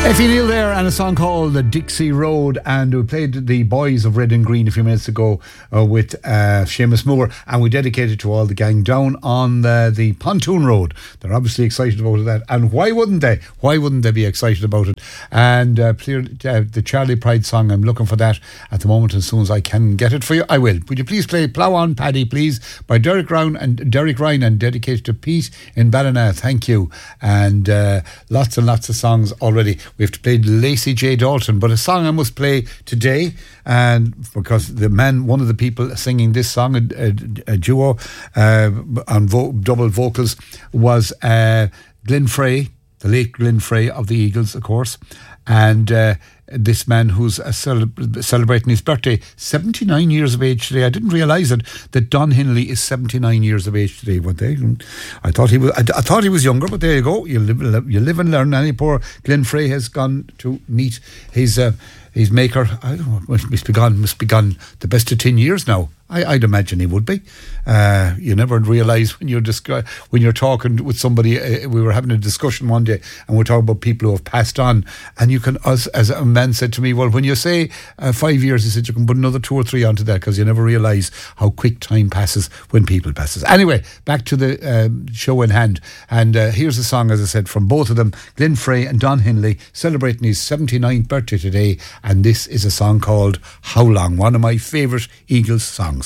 Effie Neal there, and a song called The Dixie Road, and we played The Boys of Red and Green a few minutes ago with Seamus Moore, and we dedicated to all the gang down on the Pontoon Road. They're obviously excited about that, and why wouldn't they? Why wouldn't they be excited about it? And the Charlie Pride song, I'm looking for that at the moment. As soon as I can get it for you, I will. Would you please play Plough On Paddy, please, by Derek Ryan, and dedicated to Pete in Ballina. Thank you. And lots and lots of songs already. We have to play Lacey J. Dalton, but a song I must play today, and because one of the people singing this song, a duo on double vocals, was Glenn Frey, the late Glenn Frey of the Eagles, of course, and this man who's celebrating his birthday, 79 years of age today. I didn't realise that Don Henley is 79 years of age today. I thought he was younger, but there you go. You live and learn. And poor Glenn Frey has gone to meet his maker. I don't know. Must be gone the best of 10 years now. I'd imagine he would be. You never realise when you're talking with somebody. We were having a discussion one day, and we're talking about people who have passed on. And you can, as a man said to me, well, when you say 5 years, he said you can put another 2 or 3 onto that, because you never realise how quick time passes when people passes. Anyway, back to the show in hand. And here's a song, as I said, from both of them, Glenn Frey and Don Henley, celebrating his 79th birthday today. And this is a song called How Long, one of my favourite Eagles songs.